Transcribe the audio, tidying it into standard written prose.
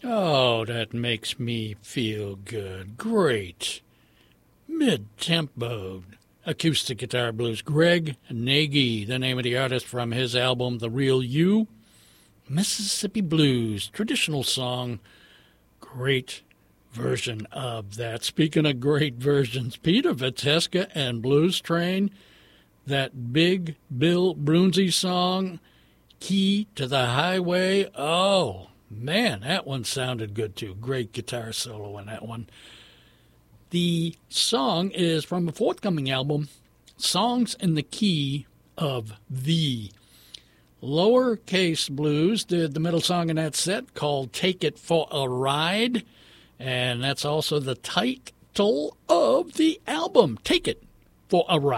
Oh, that makes me feel good. Great. Mid-tempo acoustic guitar blues. Greg Nagy, the name of the artist from his album The Real You. Mississippi Blues, traditional song. Great version of that. Speaking of great versions, Peter Viteska and Blues Train, that Big Bill Broonzy song, Key to the Highway. Oh, man, that one sounded good too. Great guitar solo in that one. The song is from a forthcoming album, Songs in the Key of V. Lowercase Blues did the middle song in that set called Take It for a Ride, and that's also the title of the album, Take It for a Ride.